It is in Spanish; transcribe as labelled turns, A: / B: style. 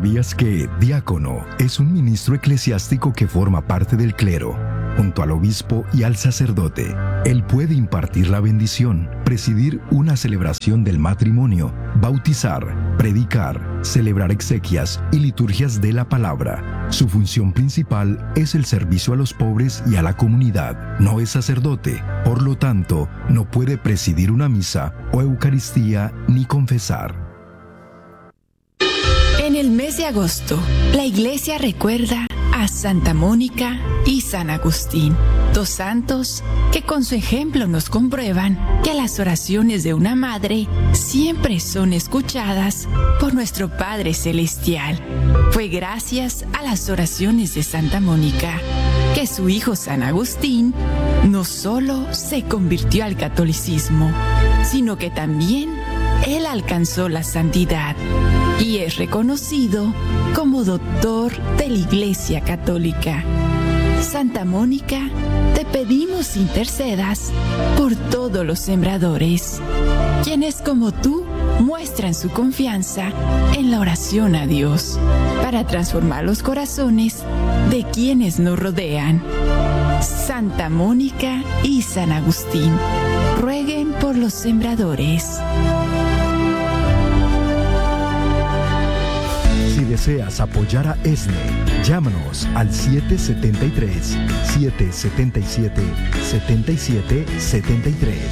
A: ¿Sabías que diácono es un ministro eclesiástico que forma parte del clero, junto al obispo y al sacerdote? Él puede impartir la bendición, presidir una celebración del matrimonio, bautizar, predicar, celebrar exequias y liturgias de la palabra. Su función principal es el servicio a los pobres y a la comunidad. No es sacerdote, por lo tanto, no puede presidir una misa o Eucaristía ni confesar.
B: En el mes de agosto, la Iglesia recuerda a Santa Mónica y San Agustín, dos santos que con su ejemplo nos comprueban que las oraciones de una madre siempre son escuchadas por nuestro Padre Celestial. Fue gracias a las oraciones de Santa Mónica que su hijo San Agustín no solo se convirtió al catolicismo, sino que también él alcanzó la santidad y es reconocido como doctor de la Iglesia Católica. Santa Mónica, te pedimos intercedas por todos los sembradores, quienes como tú muestran su confianza en la oración a Dios para transformar los corazones de quienes nos rodean. Santa Mónica y San Agustín, rueguen por los sembradores.
A: Si deseas apoyar a ESNE, llámanos al 773-777-7773